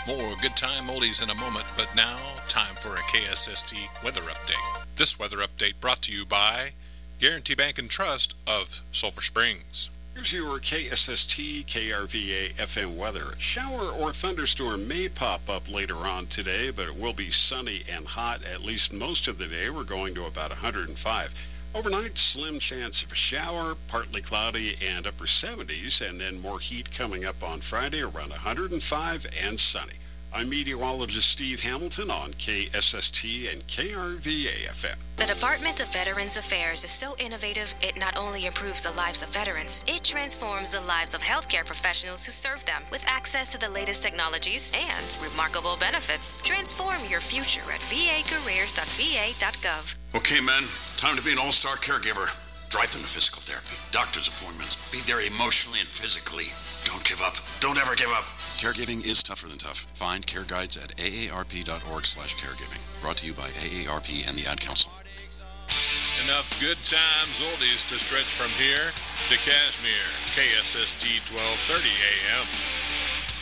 More good time oldies in a moment, but now, time for a KSST weather update. This weather update brought to you by Guarantee Bank and Trust of Sulphur Springs. Here's your KSST KRVA FM weather. A shower or thunderstorm may pop up later on today, but it will be sunny and hot at least most of the day. We're going to about 105. Overnight, slim chance of a shower, partly cloudy and upper 70s, and then more heat coming up on Friday around 105 and sunny. I'm meteorologist Steve Hamilton on KSST and KRVA FM. The Department of Veterans Affairs is so innovative, it not only improves the lives of veterans, it transforms the lives of healthcare professionals who serve them with access to the latest technologies and remarkable benefits. Transform your future at vacareers.va.gov. Okay, men, time to be an all-star caregiver. Drive them to physical therapy, doctor's appointments, be there emotionally and physically. Don't give up. Don't ever give up. Caregiving is tougher than tough. Find care guides at aarp.org/caregiving. Brought to you by AARP and the Ad Council. Enough good times oldies to stretch from here to Kashmir. KSST 1230 AM.